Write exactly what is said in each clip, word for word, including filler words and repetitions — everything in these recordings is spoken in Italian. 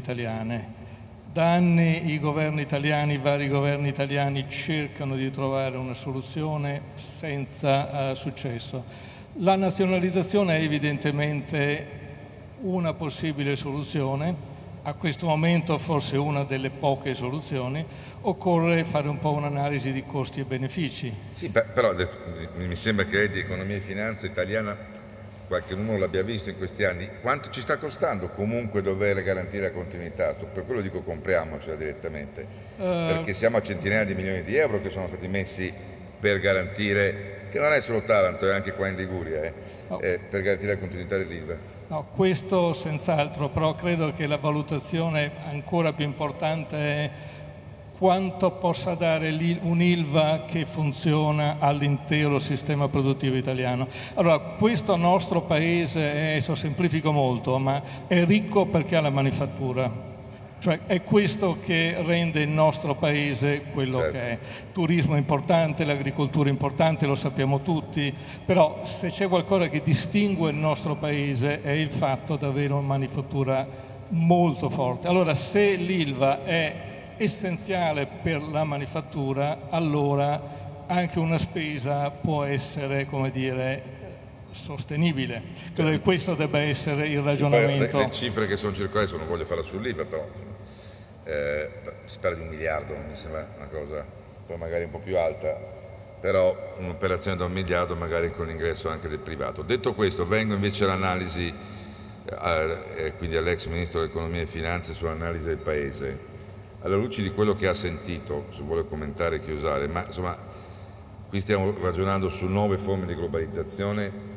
italiane. Da anni i governi italiani, i vari governi italiani cercano di trovare una soluzione senza uh, successo. La nazionalizzazione è evidentemente una possibile soluzione. A questo momento forse una delle poche soluzioni. Occorre fare un po' un'analisi di costi e benefici. Sì, però mi sembra che lei di economia e finanza italiana qualche numero l'abbia visto in questi anni. Quanto ci sta costando comunque dover garantire la continuità? Per quello dico compriamocela direttamente, uh, perché siamo a centinaia di milioni di euro che sono stati messi per garantire, che non è solo Taranto, è anche qua in Liguria, eh, oh. eh, per garantire la continuità dell'Ilva. No, questo senz'altro, però credo che la valutazione ancora più importante è quanto possa dare un'Ilva che funziona all'intero sistema produttivo italiano. Allora, questo nostro paese, adesso semplifico molto, ma è ricco perché ha la manifattura. Cioè è questo che rende il nostro paese quello certo. che è. Turismo importante, l'agricoltura importante, lo sappiamo tutti, però se c'è qualcosa che distingue il nostro paese è il fatto di avere una manifattura molto forte. Allora se l'Ilva è essenziale per la manifattura, allora anche una spesa può essere, come dire, sostenibile. Credo che questo debba essere il ragionamento. Le, le cifre che sono circolate, non voglio farla sull'Ilva, però eh, si parla di un miliardo, mi sembra una cosa poi magari un po' più alta, però un'operazione da un miliardo magari con l'ingresso anche del privato. Detto questo, vengo invece all'analisi, eh, quindi all'ex Ministro dell'Economia e Finanze sull'analisi del Paese. Alla luce di quello che ha sentito, se vuole commentare e chiusare, ma insomma qui stiamo ragionando su nuove forme di globalizzazione,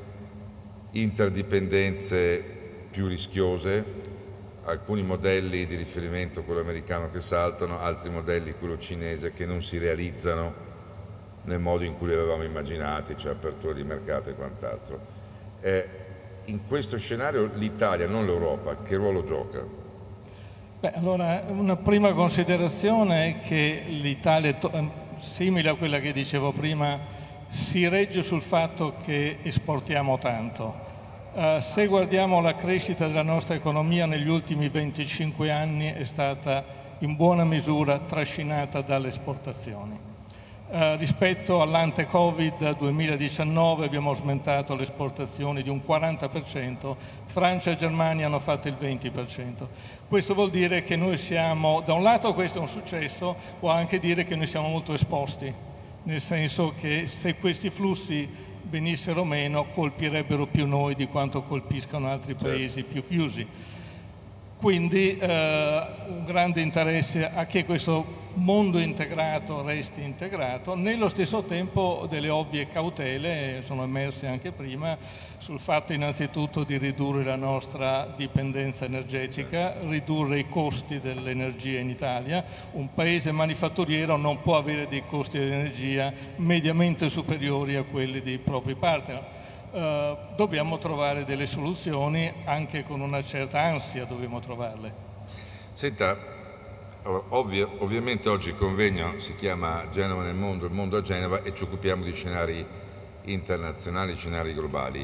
interdipendenze più rischiose, alcuni modelli di riferimento, quello americano, che saltano, altri modelli, quello cinese, che non si realizzano nel modo in cui li avevamo immaginati, cioè apertura di mercato e quant'altro. Eh, in questo scenario l'Italia, non l'Europa, che ruolo gioca? Beh, allora, una prima considerazione è che l'Italia, simile a quella che dicevo prima, si regge sul fatto che esportiamo tanto. Uh, se guardiamo la crescita della nostra economia negli ultimi venticinque anni è stata in buona misura trascinata dalle esportazioni. Uh, rispetto all'ante-Covid duemiladiciannove abbiamo aumentato le esportazioni di un quaranta per cento, Francia e Germania hanno fatto il venti per cento. Questo vuol dire che noi siamo, da un lato questo è un successo, può anche dire che noi siamo molto esposti, nel senso che se questi flussi venissero meno colpirebbero più noi di quanto colpiscano altri paesi più chiusi. Quindi eh, un grande interesse a che questo mondo integrato resti integrato, nello stesso tempo delle ovvie cautele sono emerse anche prima sul fatto innanzitutto di ridurre la nostra dipendenza energetica, ridurre i costi dell'energia in Italia. Un paese manifatturiero non può avere dei costi dell'energia mediamente superiori a quelli dei propri partner. Uh, dobbiamo trovare delle soluzioni, anche con una certa ansia dobbiamo trovarle. Senta, ovvio, ovviamente oggi il convegno si chiama Genova nel mondo, il mondo a Genova, e ci occupiamo di scenari internazionali, scenari globali,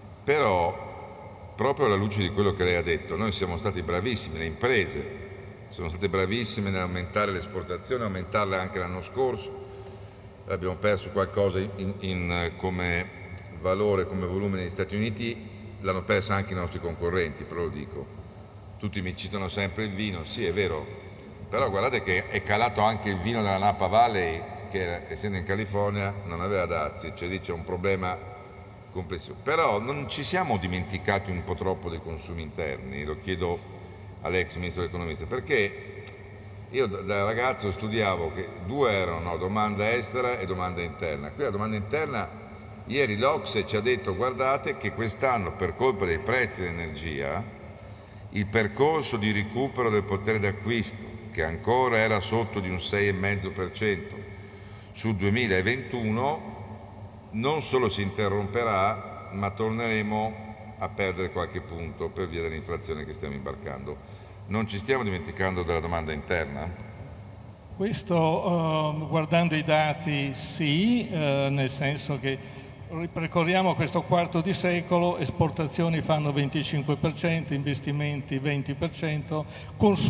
però proprio alla luce di quello che lei ha detto, noi siamo stati bravissimi, le imprese sono state bravissime nell'aumentare l'esportazione, aumentarla anche l'anno scorso, abbiamo perso qualcosa in, in come valore, come volume negli Stati Uniti, l'hanno persa anche i nostri concorrenti, però lo dico, tutti mi citano sempre il vino, sì è vero, però guardate che è calato anche il vino della Napa Valley, che essendo in California non aveva dazi, cioè lì c'è un problema complessivo, però non ci siamo dimenticati un po' troppo dei consumi interni, lo chiedo all'ex ministro dell'economista, perché io da ragazzo studiavo che due erano no, domanda estera e domanda interna, qui la domanda interna. Ieri l'O C S E ci ha detto, guardate che quest'anno per colpa dei prezzi dell'energia il percorso di recupero del potere d'acquisto, che ancora era sotto di un sei virgola cinque per cento sul duemilaventuno, non solo si interromperà, ma torneremo a perdere qualche punto per via dell'inflazione che stiamo imbarcando. Non ci stiamo dimenticando della domanda interna? Questo, uh, guardando i dati, sì, uh, nel senso che ripercorriamo questo quarto di secolo, esportazioni fanno venticinque per cento, investimenti venti per cento, consumi